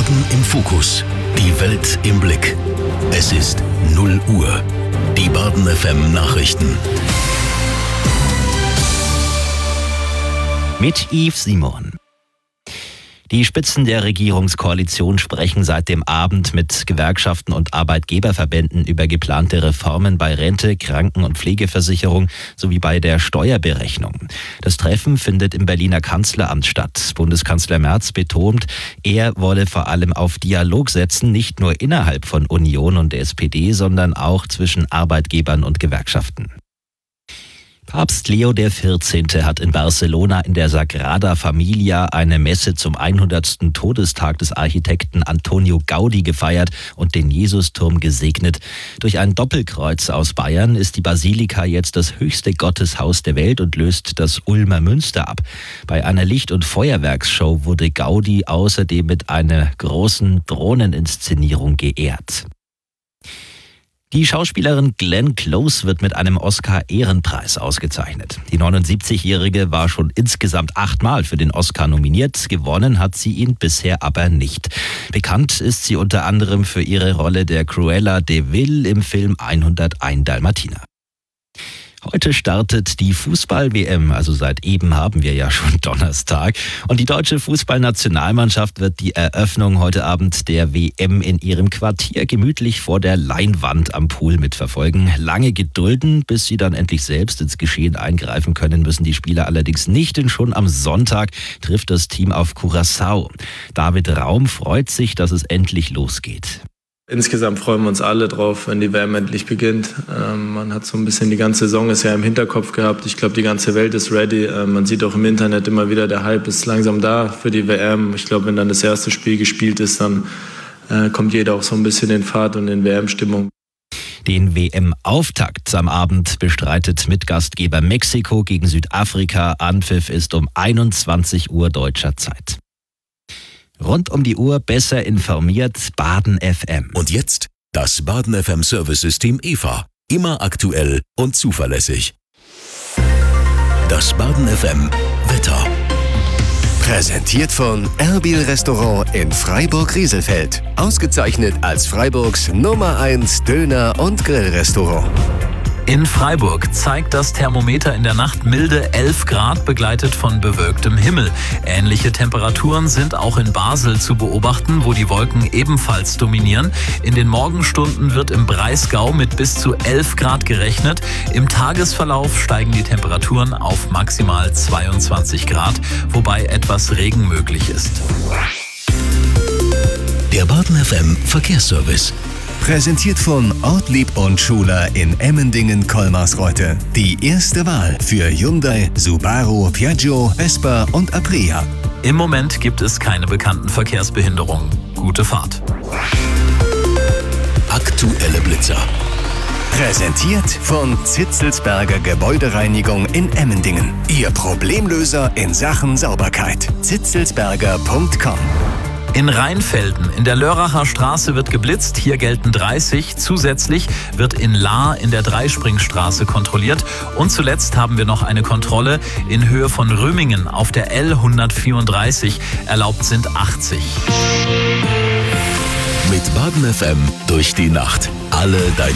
Baden im Fokus. Die Welt im Blick. Es ist 0 Uhr. Die Baden FM Nachrichten. Mit Yves Simon. Die Spitzen der Regierungskoalition sprechen seit dem Abend mit Gewerkschaften und Arbeitgeberverbänden über geplante Reformen bei Rente, Kranken- und Pflegeversicherung sowie bei der Steuerberechnung. Das Treffen findet im Berliner Kanzleramt statt. Bundeskanzler Merz betont, er wolle vor allem auf Dialog setzen, nicht nur innerhalb von Union und der SPD, sondern auch zwischen Arbeitgebern und Gewerkschaften. Papst Leo XIV. Hat in Barcelona in der Sagrada Familia eine Messe zum 100. Todestag des Architekten Antonio Gaudí gefeiert und den Jesusturm gesegnet. Durch ein Doppelkreuz aus Bayern ist die Basilika jetzt das höchste Gotteshaus der Welt und löst das Ulmer Münster ab. Bei einer Licht- und Feuerwerksshow wurde Gaudí außerdem mit einer großen Drohneninszenierung geehrt. Die Schauspielerin Glenn Close wird mit einem Oscar-Ehrenpreis ausgezeichnet. Die 79-Jährige war schon insgesamt 8-mal für den Oscar nominiert. Gewonnen hat sie ihn bisher aber nicht. Bekannt ist sie unter anderem für ihre Rolle der Cruella de Vil im Film 101 Dalmatiner. Heute startet die Fußball-WM, also seit eben haben wir ja schon Donnerstag. Und die deutsche Fußballnationalmannschaft wird die Eröffnung heute Abend der WM in ihrem Quartier gemütlich vor der Leinwand am Pool mitverfolgen. Lange gedulden, bis sie dann endlich selbst ins Geschehen eingreifen können, müssen die Spieler allerdings nicht, denn schon am Sonntag trifft das Team auf Curaçao. David Raum freut sich, dass es endlich losgeht. Insgesamt freuen wir uns alle drauf, wenn die WM endlich beginnt. Man hat so ein bisschen die ganze Saison ist ja im Hinterkopf gehabt. Ich glaube, die ganze Welt ist ready. Man sieht auch im Internet immer wieder, der Hype ist langsam da für die WM. Ich glaube, wenn dann das erste Spiel gespielt ist, dann kommt jeder auch so ein bisschen in Fahrt und in WM-Stimmung. Den WM-Auftakt am Abend bestreitet Mitgastgeber Mexiko gegen Südafrika. Anpfiff ist um 21 Uhr deutscher Zeit. Rund um die Uhr besser informiert, Baden FM. Und jetzt das Baden FM Service-System EVA. Immer aktuell und zuverlässig. Das Baden FM Wetter. Präsentiert von Erbil Restaurant in Freiburg-Rieselfeld. Ausgezeichnet als Freiburgs Nummer 1 Döner- und Grillrestaurant. In Freiburg zeigt das Thermometer in der Nacht milde 11 Grad, begleitet von bewölktem Himmel. Ähnliche Temperaturen sind auch in Basel zu beobachten, wo die Wolken ebenfalls dominieren. In den Morgenstunden wird im Breisgau mit bis zu 11 Grad gerechnet. Im Tagesverlauf steigen die Temperaturen auf maximal 22 Grad, wobei etwas Regen möglich ist. Der Baden FM Verkehrsservice. Präsentiert von Ortlieb und Schuler in Emmendingen-Kolmarsreuth. Die erste Wahl für Hyundai, Subaru, Piaggio, Vespa und Aprilia. Im Moment gibt es keine bekannten Verkehrsbehinderungen. Gute Fahrt. Aktuelle Blitzer. Präsentiert von Zitzelsberger Gebäudereinigung in Emmendingen. Ihr Problemlöser in Sachen Sauberkeit. zitzelsberger.com. In Rheinfelden in der Lörracher Straße wird geblitzt, hier gelten 30. Zusätzlich wird in Lahr in der Dreispringstraße kontrolliert. Und zuletzt haben wir noch eine Kontrolle in Höhe von Römingen auf der L134. Erlaubt sind 80. Mit Baden FM durch die Nacht. Alle deine